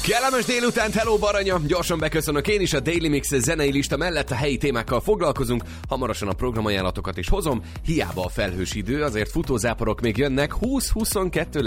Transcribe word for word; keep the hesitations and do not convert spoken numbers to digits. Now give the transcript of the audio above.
Kellemes délután, hello Baranya! Gyorsan beköszönök én is, a Daily Mix zenei lista mellett a helyi témákkal foglalkozunk. Hamarosan a programajánlatokat is hozom. Hiába a felhős idő, azért futózáporok még jönnek. húsz huszonkettő